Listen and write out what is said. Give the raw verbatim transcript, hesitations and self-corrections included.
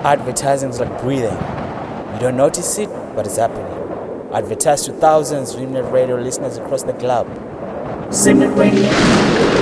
Advertising is like breathing. You don't notice it, but it's happening. Advertise to thousands of internet radio listeners across the globe. Internet radio.